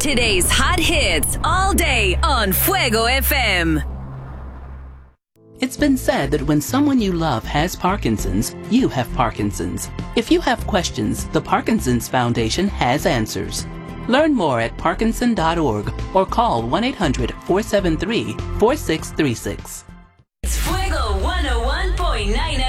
Today's hot hits all day on Fuego FM. It's been said that when someone you love has Parkinson's, you have Parkinson's. If you have questions, the Parkinson's Foundation has answers. Learn more at parkinson.org or call 1-800-473-4636. It's Fuego 101.9